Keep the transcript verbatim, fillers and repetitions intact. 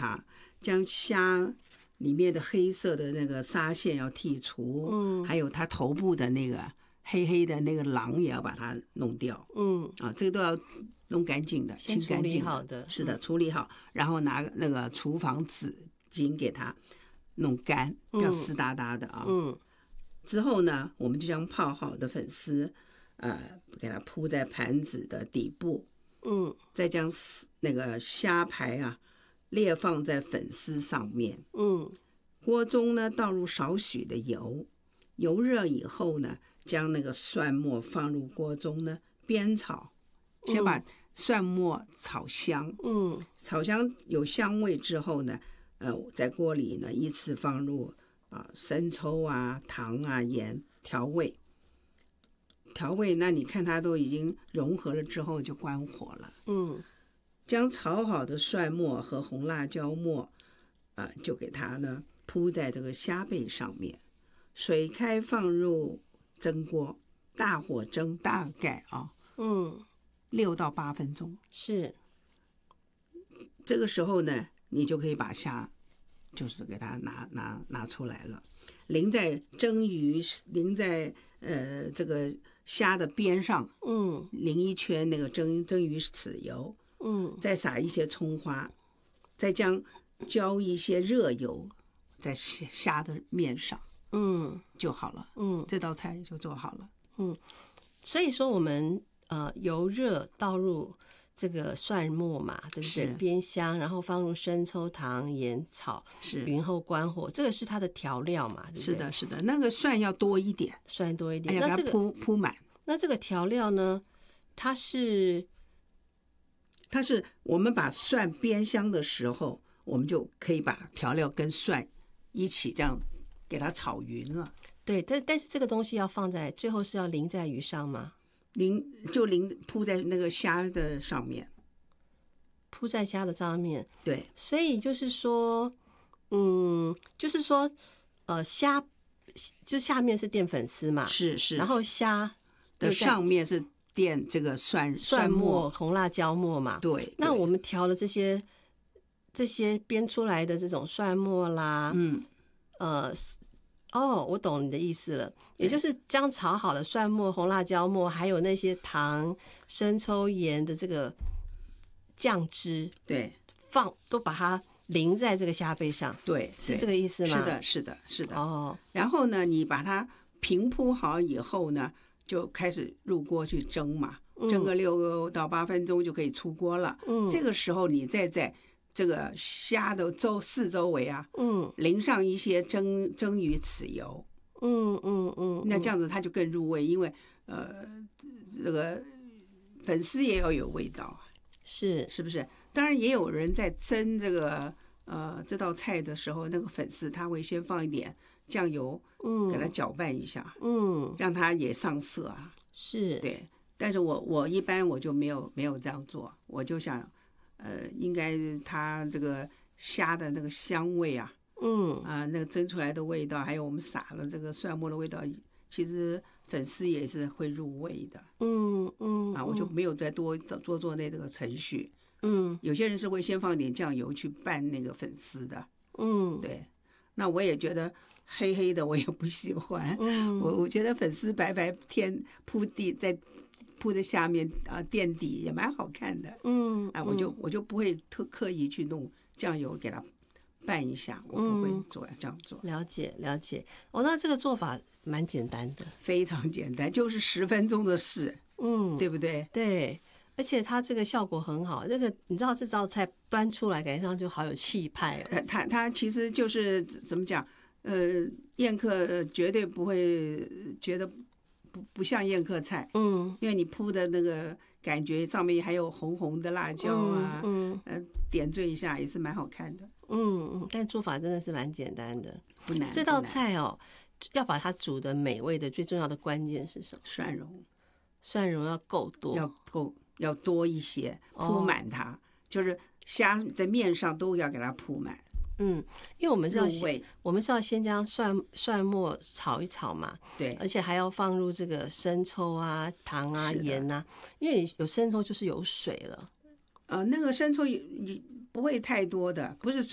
它，将虾里面的黑色的那个纱线要剔除，嗯，还有它头部的那个黑黑的那个囊也要把它弄掉，嗯，啊，这个都要弄干净的，清干净的， 的是的，处理好，然后拿那个厨房纸巾给它弄干，不要湿哒哒的啊。嗯，之后呢，我们就将泡好的粉丝，呃，给它铺在盘子的底部，嗯，再将那个虾排啊列放在粉丝上面，嗯，锅中呢倒入少许的油，油热以后呢，将那个蒜末放入锅中呢煸炒，先把蒜末炒香，嗯，炒香有香味之后呢，呃，在锅里呢依次放入啊生抽啊、糖啊、盐调味。调味，那你看它都已经融合了之后，就关火了。嗯，将炒好的蒜末和红辣椒末，啊、呃，就给它呢铺在这个虾背上面，水开放入蒸锅，大火蒸，大概啊，嗯，六到八分钟。 是， 这个时候呢，你就可以把虾，就是给它拿拿拿出来了，淋在蒸鱼，淋在呃这个虾的边上，嗯，淋一圈那个蒸蒸鱼豉油，嗯，再撒一些葱花，再将浇一些热油在虾的面上，嗯，就好了，嗯，这道菜就做好了， 嗯，所以说我们呃油热倒入这个蒜末嘛，对不对？煸香，然后放入生抽、糖、盐炒， 是匀后关火，这个是它的调料嘛，对不对？ 是的，是的，那个蒜要多一点， 蒜多一点， 那这个铺铺满。 那这个调料呢，它是它是我们把蒜煸香的时候，我们就可以把调料跟蒜一起这样给它炒匀了。 对，但但是这个东西要放在最后是要淋在鱼上吗？ 淋就淋铺在那个虾的上面， 铺在虾的上面。 对， 所以就是说，嗯，就是说，呃，虾就下面是淀粉丝嘛， 是是， 然后虾的上面是淀这个蒜蒜末、红辣椒末嘛。 对， 那我们调了这些这些煸出来的这种蒜末啦，嗯，呃。哦，我懂你的意思了，也就是将炒好的蒜末、红辣椒末，还有那些糖、生抽、盐的这个酱汁， 对， 放都把它淋在这个虾背上， 对， 是这个意思吗？ 是的，是的，是的。 哦， 然后呢，你把它平铺好以后呢，就开始入锅去蒸嘛，蒸个六到八分钟就可以出锅了。嗯，这个时候你再在这个虾的周四周围啊，嗯，淋上一些蒸蒸鱼豉油，嗯嗯嗯，那这样子它就更入味，因为呃，这个粉丝也要有味道啊， 是是不是？当然也有人在蒸这个呃这道菜的时候，那个粉丝他会先放一点酱油，嗯，给它搅拌一下，嗯，让它也上色啊， 是对。但是我我一般我就没有没有这样做，我就想。呃，应该它这个虾的那个香味啊，嗯啊，那个蒸出来的味道，还有我们撒了这个蒜末的味道，其实粉丝也是会入味的，嗯嗯啊，我就没有再多多做那个程序，嗯，有些人是会先放点酱油去拌那个粉丝的，嗯，对，那我也觉得黑黑的我也不喜欢，嗯，我我觉得粉丝白白天铺地在。铺在下面啊，垫底也蛮好看的。嗯，啊，我就我就不会特刻意去弄酱油给它拌一下，我不会做这样做。 了解了解，哦，那这个做法蛮简单的， 非常简单，就是十分钟的事。嗯，对不对？ 对，而且它这个效果很好。这个你知道这道菜端出来，感觉上就好有气派哦。 呃，它它其实就是怎么讲？呃，宴客绝对不会觉得。不不像宴客菜，嗯，因为你铺的那个感觉上面还有红红的辣椒啊，嗯，嗯呃，点缀一下也是蛮好看的， 嗯嗯，但做法真的是蛮简单的， 不难。 这道菜哦，要把它煮的美味的最重要的关键是什么？ 蒜蓉， 蒜蓉要够多， 要够要多一些，铺满它，哦、就是虾在面上都要给它铺满。 嗯，因为我们是要先，我们是要先将蒜蒜末炒一炒嘛， 对， 而且还要放入这个生抽啊、糖啊、盐啊，因为有生抽就是有水了。 呃，那个生抽也不会太多的，不是。